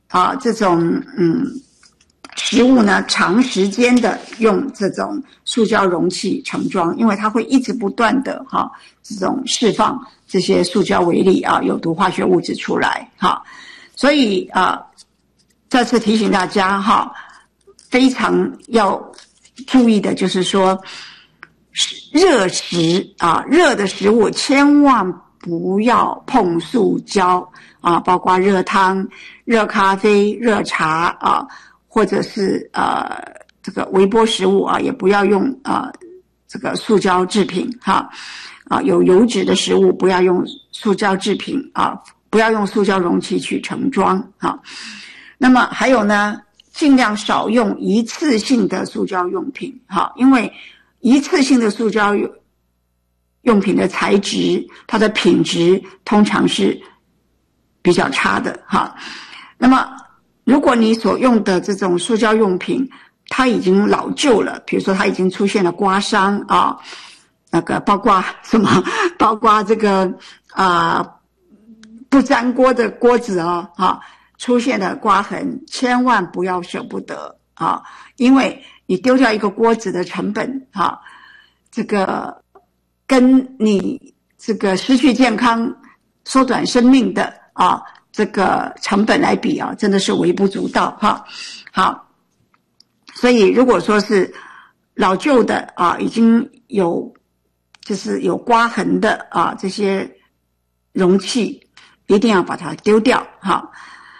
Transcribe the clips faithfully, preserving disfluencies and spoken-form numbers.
啊这种嗯食物呢长时间的用这种塑胶容器盛装，因为它会一直不断的哈、啊、这种释放这些塑胶微粒啊有毒化学物质出来哈、啊，所以啊再次提醒大家哈、啊，非常要注意的就是说，热食啊热的食物千万不要碰塑胶啊，包括热汤、热咖啡、热茶啊。或者是呃这个微波食物啊，也不要用啊、呃、这个塑胶制品哈啊，有油脂的食物不要用塑胶制品啊，不要用塑胶容器去盛装哈。那么还有呢，尽量少用一次性的塑胶用品哈，因为一次性的塑胶用品的材质，它的品质通常是比较差的哈。那么如果你所用的这种塑胶用品它已经老旧了，比如说它已经出现了刮伤啊，那个包括什么，包括这个啊、呃、不粘锅的锅子啊啊出现了刮痕，千万不要舍不得啊，因为你丢掉一个锅子的成本啊，这个跟你这个失去健康、缩短生命的啊。这个成本来比啊，真的是微不足道哈。好，所以如果说是老旧的啊，已经有就是有刮痕的啊，这些容器一定要把它丢掉哈。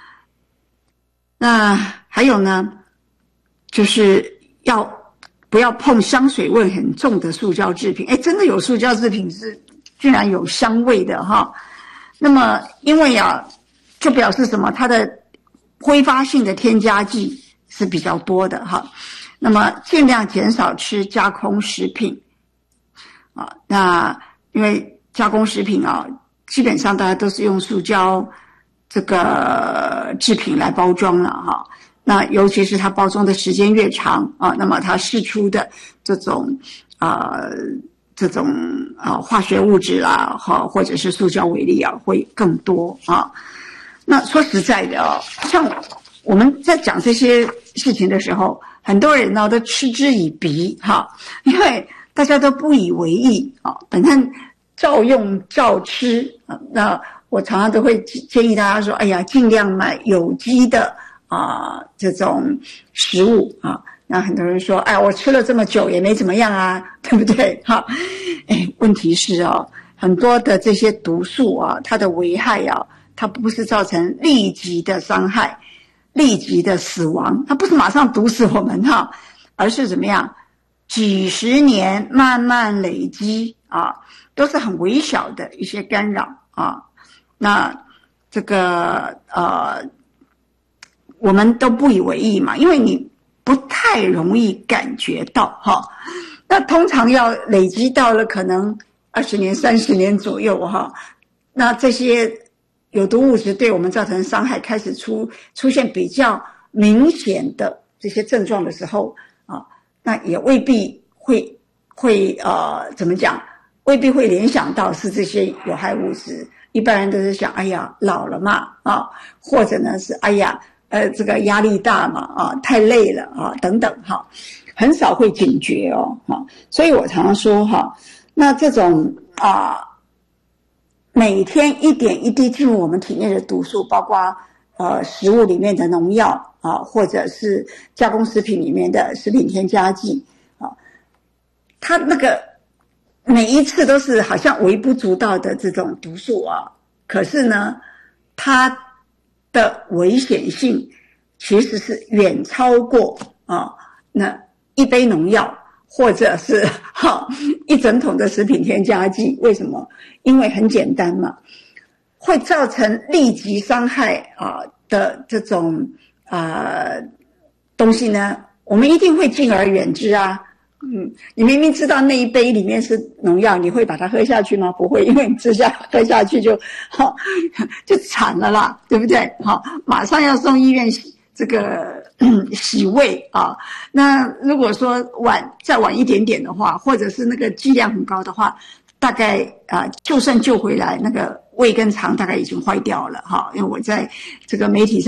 那还有呢，就是要不要碰香水味很重的塑胶制品？哎，真的有塑胶制品是居然有香味的哈。那么因为啊。就表示什么？它的挥发性的添加剂是比较多的哈。那么尽量减少吃加工食品啊。那因为加工食品啊，基本上大家都是用塑胶这个制品来包装了哈。那尤其是它包装的时间越长啊，那么它释出的这种啊、呃、这种啊、呃、化学物质啦哈，或者是塑胶微粒啊会更多啊。那说实在的哦，像我们在讲这些事情的时候，很多人呢都嗤之以鼻哈，因为大家都不以为意啊，反正照用照吃啊。那我常常都会建议大家说，哎呀，尽量买有机的啊这种食物啊。那很多人说，哎，我吃了这么久也没怎么样啊，对不对？哈，哎，问题是哦，很多的这些毒素啊，它的危害啊。它不是造成立即的伤害、立即的死亡，它不是马上毒死我们哈，而是怎么样？几十年慢慢累积啊，都是很微小的一些干扰啊。那这个呃，我们都不以为意嘛，因为你不太容易感觉到哈。那通常要累积到了可能二十年、三十年左右哈，那这些。有毒物质对我们造成伤害开始出出现比较明显的这些症状的时候啊，那也未必会会呃怎么讲，未必会联想到是这些有害物质。一般人都是想，哎呀老了嘛啊，或者呢是哎呀呃这个压力大嘛啊，太累了啊等等哈，很少会警觉哦哈。所以我常常说哈，那这种啊。每天一点一滴进入我们体内的毒素，包括呃食物里面的农药啊，或者是加工食品里面的食品添加剂啊，它那个每一次都是好像微不足道的这种毒素啊，可是呢，它的危险性其实是远超过啊那一杯农药。或者是哈一整桶的食品添加剂，为什么？因为很简单嘛，会造成立即伤害啊的这种啊东西呢，我们一定会敬而远之啊。嗯，你明明知道那一杯里面是农药，你会把它喝下去吗？不会，因为你吃下喝下去就哈就惨了啦，对不对？好，马上要送医院这个洗胃啊。那如果说晚再晚一点点的话，或者是那个剂量很高的话，大概啊、呃，就算救回来，那个胃跟肠大概已经坏掉了哈。因为我在这个媒体上